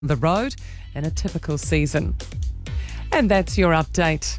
the road in a typical season. And that's your update.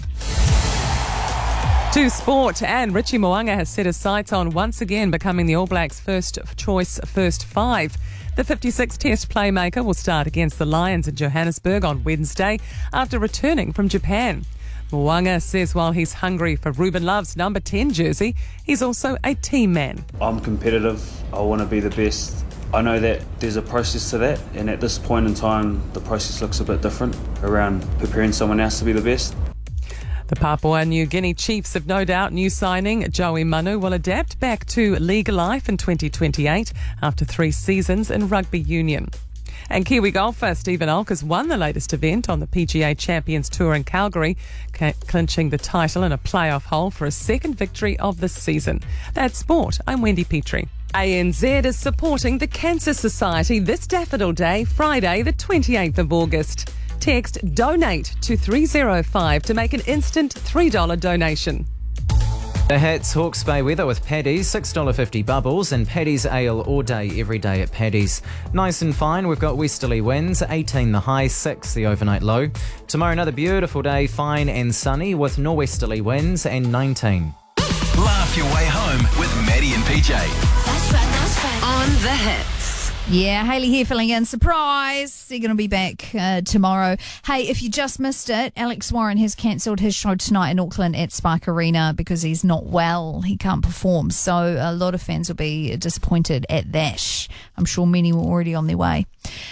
To sport, and Richie Mo'unga has set his sights on once again becoming the All Blacks' first choice first five. The 56 Test playmaker will start against the Lions in Johannesburg on Wednesday after returning from Japan. Mo'unga says while he's hungry for Ruben Love's number 10 jersey, he's also a team man. I'm competitive. I want to be the best. I know that there's a process to that, and at this point in time, the process looks a bit different around preparing someone else to be the best. The Papua New Guinea Chiefs have no doubt new signing Joey Manu will adapt back to league life in 2028 after 3 seasons in rugby union. And Kiwi golfer Stephen Alkers won the latest event on the PGA Champions Tour in Calgary, clinching the title in a playoff hole for a second victory of the season. That's sport. I'm Wendy Petrie. ANZ is supporting the Cancer Society this Daffodil Day, Friday the 28th of August. Text DONATE to 305 to make an instant $3 donation. The Hits Hawke's Bay weather with Paddy's, $6.50 bubbles, and Paddy's Ale all day, every day at Paddy's. Nice and fine, we've got westerly winds, 18 the high, 6 the overnight low. Tomorrow another beautiful day, fine and sunny with norwesterly winds and 19. Laugh your way home with Maddie and PJ. That's right. On the Hits. Yeah, Hayley here filling in. Surprise! They're going to be back tomorrow. Hey, if you just missed it, Alex Warren has cancelled his show tonight in Auckland at Spark Arena because he's not well. He can't perform. So a lot of fans will be disappointed at that. I'm sure many were already on their way.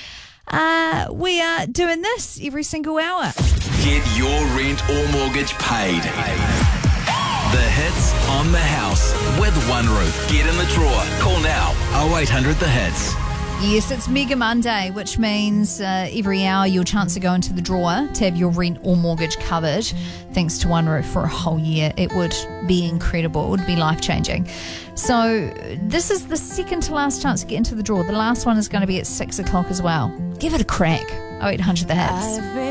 We are doing this every single hour. Get your rent or mortgage paid. The Hits on the house with One Roof. Get in the drawer. Call now 0800 The Hits. Yes, it's Mega Monday, which means every hour your chance to go into the drawer to have your rent or mortgage covered. Thanks to One Roof for a whole year. It would be incredible. It would be life-changing. So this is the second to last chance to get into the drawer. The last one is going to be at 6 o'clock as well. Give it a crack. 0800 The Hits.